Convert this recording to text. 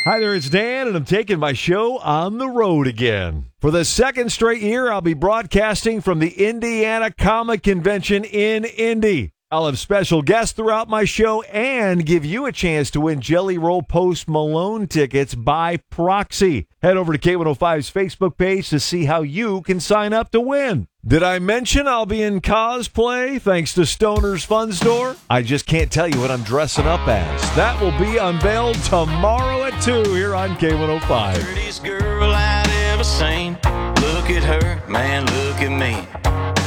Hi there, it's Dan, and I'm taking my show on the road again. For the second straight year, I'll be broadcasting from the Indiana Comic Convention in Indy. I'll have special guests throughout my show and give you a chance to win Jelly Roll Post Malone tickets by proxy. Head over to K105's Facebook page to see how you can sign up to win. Did I mention I'll be in cosplay thanks to Stoner's Fun Store? I just can't tell you what I'm dressing up as. That will be unveiled tomorrow at 2 here on K105. Prettiest girl I'd ever seen. Look at her, man, look at me.